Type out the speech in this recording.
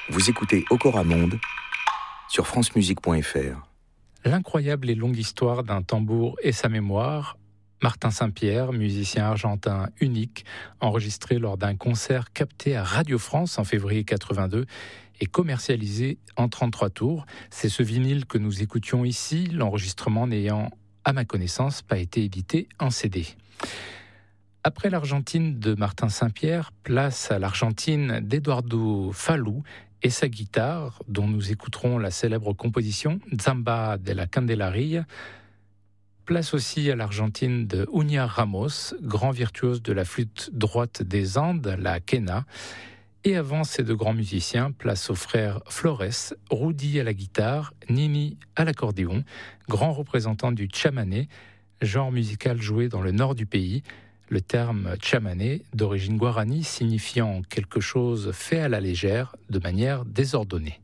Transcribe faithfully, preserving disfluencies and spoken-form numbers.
Vous écoutez Okora Monde sur francemusique point f r. L'incroyable et longue histoire d'un tambour et sa mémoire. Martin Saint-Pierre, musicien argentin unique, enregistré lors d'un concert capté à Radio France en février quatre-vingt-deux et commercialisé en trente-trois tours. C'est ce vinyle que nous écoutions ici, l'enregistrement n'ayant, à ma connaissance, pas été édité en C D. Après l'Argentine de Martin Saint-Pierre, place à l'Argentine d'Eduardo Falú et sa guitare, dont nous écouterons la célèbre composition Zamba de la Candelaria. Place aussi à l'Argentine de Uña Ramos, grand virtuose de la flûte droite des Andes, la quena. Et avant ces deux grands musiciens, place aux frères Flores, Rudy à la guitare, Nini à l'accordéon, grands représentants du chamané, genre musical joué dans le nord du pays. Le terme chamané, d'origine guarani, signifiant quelque chose fait à la légère, de manière désordonnée.